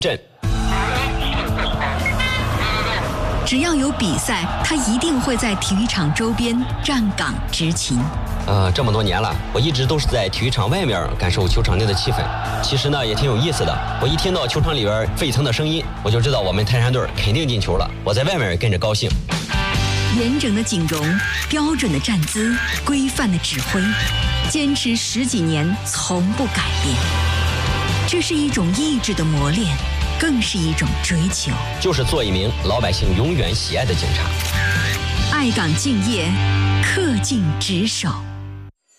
阵。 只要有比赛，他一定会在体育场周边站岗执勤。 这么多年了，我一直都是在体育场外面感受球场内的气氛。其实呢，也挺有意思的。我一听到球场里边沸腾的声音，我就知道我们泰山队肯定进球了。我在外面跟着高兴。 严整的景容，标准的站姿，规范的指挥，坚持10几年，从不改变。这是一种意志的磨练，更是一种追求。 就是做一名老百姓永远喜爱的警察。 爱岗敬业，恪尽职守。